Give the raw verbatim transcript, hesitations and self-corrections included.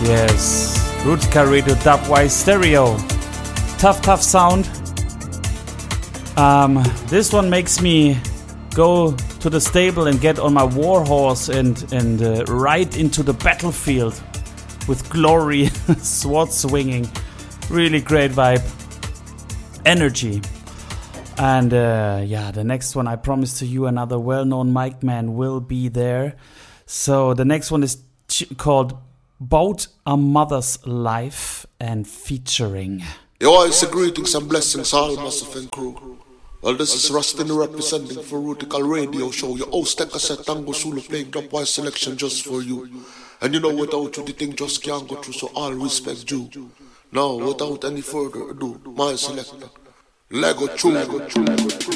Yes, Rutger Radio Dubwise Stereo. Tough, tough sound. Um, this one makes me go to the stable and get on my war horse and, and uh, ride into the battlefield with glory, sword swinging. Really great vibe. Energy. And uh, yeah, the next one, I promise to you, another well-known mic man will be there. So the next one is ch- called About a Mother's Life and featuring. Yo, it's a greetings and blessings all massive and crew. Well, this is Rustin representing for Rutical Radio Show. Your host Cassette Tango Sulu playing Dubwise selection just for you. And you know, without you the thing just can't go through, so all respect due. Now, without any further ado, my selector, Lego True.